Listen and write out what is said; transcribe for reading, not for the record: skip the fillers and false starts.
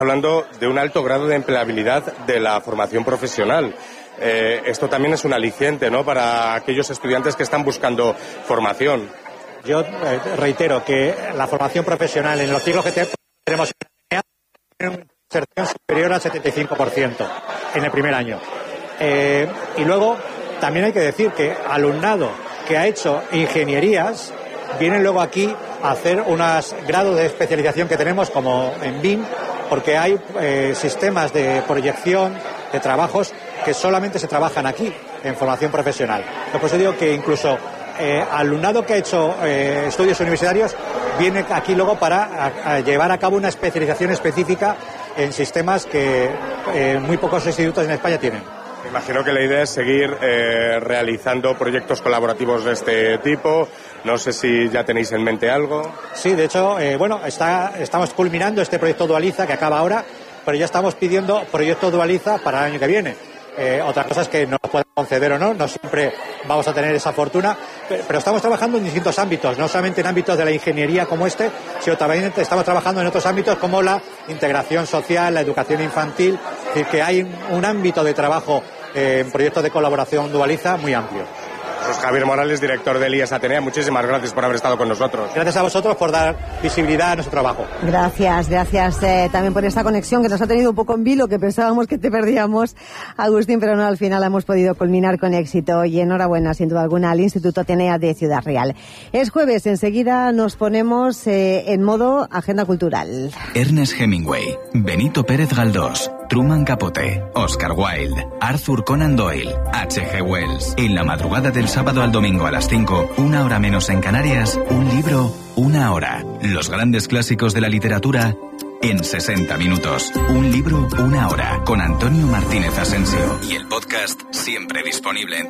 hablando de un alto grado de empleabilidad de la formación profesional. Esto también es un aliciente, ¿no?, para aquellos estudiantes que están buscando formación. Yo reitero que la formación profesional en los ciclos que tenemos tiene una inserción superior al 75% en el primer año. Y luego también hay que decir que alumnado que ha hecho ingenierías vienen luego aquí a hacer unos grados de especialización que tenemos como en BIM, porque hay sistemas de proyección de trabajos que solamente se trabajan aquí en formación profesional. Por eso digo que incluso alumnado que ha hecho estudios universitarios viene aquí luego para llevar a cabo una especialización específica en sistemas que muy pocos institutos en España tienen. Me imagino que la idea es seguir realizando proyectos colaborativos de este tipo. No sé si ya tenéis en mente algo. Sí, de hecho, estamos culminando este proyecto Dualiza, que acaba ahora, pero ya estamos pidiendo proyecto Dualiza para el año que viene. Otra cosa es que nos puedan conceder o no, no siempre vamos a tener esa fortuna, pero estamos trabajando en distintos ámbitos, no solamente en ámbitos de la ingeniería como este, sino también estamos trabajando en otros ámbitos como la integración social, la educación infantil, es decir, que hay un ámbito de trabajo en proyectos de colaboración Dualiza muy amplio. Pues Javier Morales, director del IES Atenea, muchísimas gracias por haber estado con nosotros. Gracias a vosotros por dar visibilidad a nuestro trabajo. Gracias también por esta conexión que nos ha tenido un poco en vilo, que pensábamos que te perdíamos, Agustín, pero no, al final hemos podido culminar con éxito y enhorabuena, sin duda alguna, al Instituto Atenea de Ciudad Real. Es jueves, enseguida nos ponemos en modo agenda cultural. Ernest Hemingway, Benito Pérez Galdós, Truman Capote, Oscar Wilde, Arthur Conan Doyle, H.G. Wells. En la madrugada del sábado al domingo a las 5, 1 hora menos en Canarias, un libro, 1 hora. Los grandes clásicos de la literatura en 60 minutos. Un libro, 1 hora. Con Antonio Martínez Asensio. Y el podcast siempre disponible en